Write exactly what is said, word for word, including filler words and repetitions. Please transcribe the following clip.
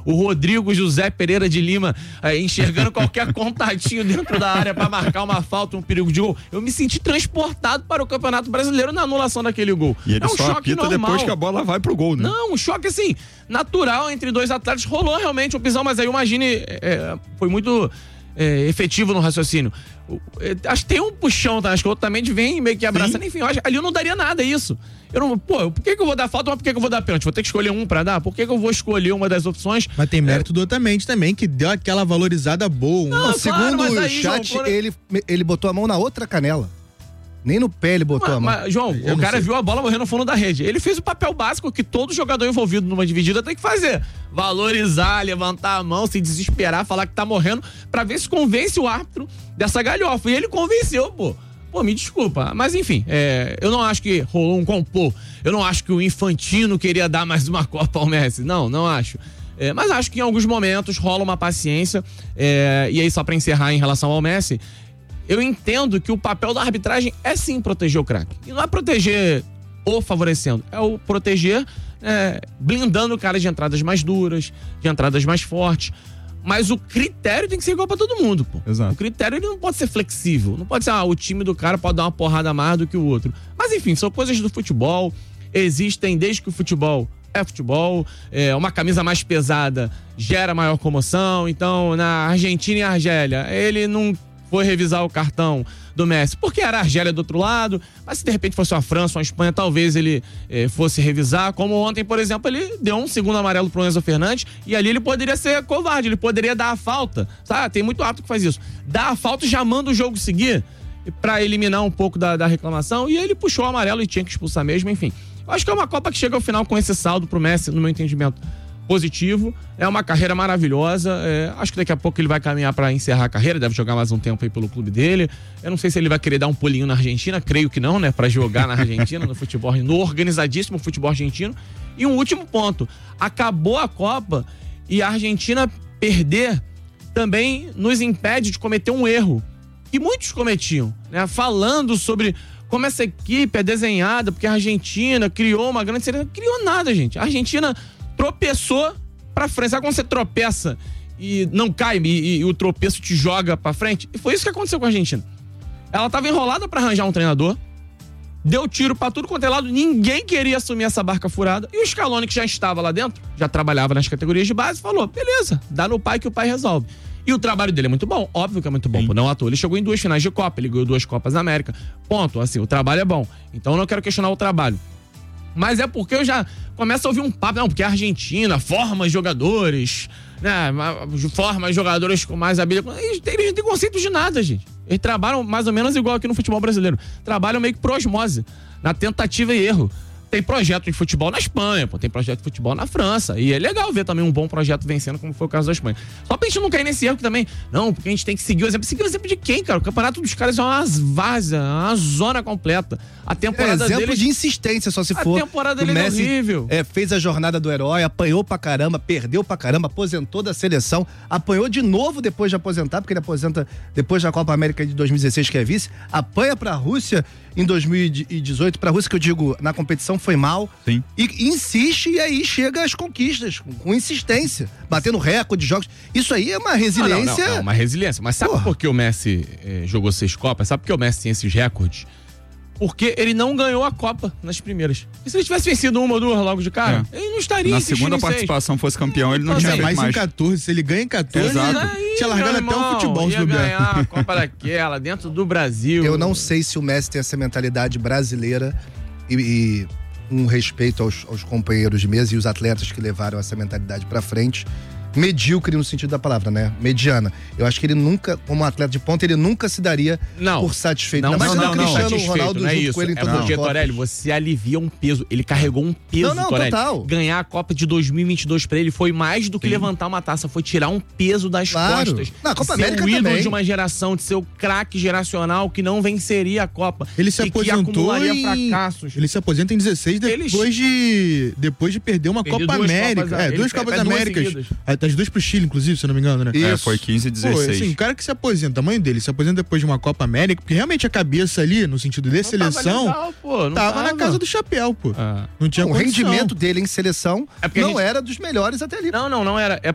o Rodrigo José Pereira de Lima é, enxergando qualquer contatinho dentro da área para marcar uma falta, um perigo de gol. Eu me senti transportado para o Campeonato Brasileiro na anulação daquele gol. E ele é um só choque apita normal. depois que a bola vai pro gol, né? Não, um choque assim, natural entre dois atletas. Rolou realmente um pisão, mas aí imagine, é, foi muito é, efetivo no raciocínio. É, acho que tem um puxão, tá? Acho que o outro também vem meio que abraçando. Enfim, eu acho, ali eu não daria nada isso. Eu não, pô, por que, que eu vou dar falta, mas por que, que eu vou dar pênalti? Vou ter que escolher um pra dar? Por que, que eu vou escolher uma das opções? Mas tem mérito é... do Otamendi também, que deu aquela valorizada boa. Não, claro, segundo o aí, chat, João, ele, ele botou a mão na outra canela. Nem no pé ele botou mas, a mão. Mas, João, eu o cara sei. viu a bola morrer no fundo da rede. Ele fez o papel básico que todo jogador envolvido numa dividida tem que fazer. Valorizar, levantar a mão, se desesperar, falar que tá morrendo, pra ver se convence o árbitro dessa galhofa. E ele convenceu, pô. Pô, me desculpa. Mas enfim, é, eu não acho que rolou um complô. Eu não acho que o Infantino queria dar mais uma Copa ao Messi. Não, não acho. É, mas acho que em alguns momentos rola uma paciência. É, e aí, só pra encerrar em relação ao Messi, eu entendo que o papel da arbitragem é sim proteger o craque. E não é proteger ou favorecendo, é o proteger é, blindando o cara de entradas mais duras, de entradas mais fortes. Mas o critério tem que ser igual pra todo mundo, pô. Exato. O critério ele não pode ser flexível. Não pode ser, ah, o time do cara pode dar uma porrada mais do que o outro. Mas enfim, são coisas do futebol. Existem desde que o futebol é futebol. É, uma camisa mais pesada gera maior comoção. Então, na Argentina e Argélia, ele não foi revisar o cartão do Messi, porque era a Argélia do outro lado, mas se de repente fosse uma França, uma Espanha, talvez ele eh, fosse revisar, como ontem, por exemplo, ele deu um segundo amarelo pro Enzo Fernandes, e ali ele poderia ser covarde, ele poderia dar a falta, sabe? Tem muito árbitro que faz isso, dá a falta e já manda o jogo seguir, pra eliminar um pouco da, da reclamação, e ele puxou o amarelo e tinha que expulsar mesmo, enfim. Eu acho que é uma Copa que chega ao final com esse saldo pro Messi, no meu entendimento, positivo, é uma carreira maravilhosa, é, acho que daqui a pouco ele vai caminhar para encerrar a carreira, deve jogar mais um tempo aí pelo clube dele, eu não sei se ele vai querer dar um pulinho na Argentina, creio que não, né, para jogar na Argentina, no futebol, no organizadíssimo futebol argentino. E um último ponto, acabou a Copa e a Argentina perder também nos impede de cometer um erro que muitos cometiam, né, falando sobre como essa equipe é desenhada, porque a Argentina criou uma grande série, não criou nada, gente, a Argentina tropeçou pra frente. Sabe quando você tropeça e não cai e, e o tropeço te joga pra frente? E foi isso que aconteceu com a Argentina. Ela tava enrolada pra arranjar um treinador, deu tiro pra tudo quanto é lado, ninguém queria assumir essa barca furada, e o Scaloni, que já estava lá dentro, já trabalhava nas categorias de base, falou, beleza, dá no pai que o pai resolve. E o trabalho dele é muito bom, óbvio que é muito bom, por não à toa. Ele chegou em duas finais de Copa, ele ganhou duas Copas da América, ponto, assim, o trabalho é bom. Então eu não quero questionar o trabalho. Mas é porque eu já começo a ouvir um papo, não, porque a Argentina forma jogadores, né, forma jogadores com mais habilidade. Eles, eles não têm conceito de nada, gente. Eles trabalham mais ou menos igual aqui no futebol brasileiro. Trabalham meio que por osmose, na tentativa e erro. Tem projeto de futebol na Espanha, pô, tem projeto de futebol na França. E é legal ver também um bom projeto vencendo, como foi o caso da Espanha. Só pra gente não cair nesse erro também. Não, porque a gente tem que seguir o exemplo. Seguir o exemplo de quem, cara? O campeonato dos caras é uma várzea, uma zona completa. A temporada é, exemplo deles... de insistência, só se a for. A temporada dele é horrível. É, fez a jornada do herói, apanhou pra caramba, perdeu pra caramba, aposentou da seleção, apanhou de novo depois de aposentar, porque ele aposenta depois da Copa América de dois mil e dezesseis, que é vice, apanha pra Rússia em dois mil e dezoito, pra Rússia, que eu digo, na competição foi mal. Sim. E insiste, e aí chega às conquistas, com, com insistência, batendo recorde de jogos. Isso aí é uma resiliência. Não, não, não, é uma resiliência. Mas sabe Porra. por que o Messi eh, jogou seis Copas? Sabe por que o Messi tem esses recordes? Porque ele não ganhou a Copa nas primeiras. E se ele tivesse vencido uma ou duas logo de cara, é. ele não estaria Na segunda participação fosse campeão, ele não então, tinha assim, feito mais. mais em catorze, se ele ganha em catorze, Exato. Aí, tinha largado irmão, até o futebol. Ia ganhar a Copa daquela, dentro do Brasil. Eu não sei se o Messi tem essa mentalidade brasileira e... e... um respeito aos, aos companheiros de mesa e os atletas que levaram essa mentalidade pra frente. Medíocre no sentido da palavra, né? Mediana. Eu acho que ele nunca, como atleta de ponta, ele nunca se daria não, por satisfeito. Não, mas não, não, o Cristiano não, Ronaldo não é junto isso. com ele em é todas porque, as Copas. Torelli, você alivia um peso. Ele carregou um peso, não, não, Torelli. Total. Ganhar a Copa de dois mil e vinte e dois pra ele foi mais do que Sim. levantar uma taça, foi tirar um peso das claro. costas. Na Copa de ser América o ídolo também. de uma geração, de ser o craque geracional que não venceria a Copa. Ele se e aposentou que acumularia em... fracassos. Ele se aposenta em dezesseis depois Eles... de depois de perder uma Perdeu Copa duas América. Copas, é, ele duas perde Copas duas Américas. seguidas. As duas pro Chile, inclusive, se eu não me engano, né? É, foi quinze e dezesseis. Pô, assim, o cara que se aposenta, o tamanho dele, se aposenta depois de uma Copa América, porque realmente a cabeça ali, no sentido de não seleção, tava, legal, pô, não tava, tava na casa do chapéu, pô. Ah. Não tinha O condição. rendimento dele em seleção é não gente... era dos melhores até ali. Não, não, não era. É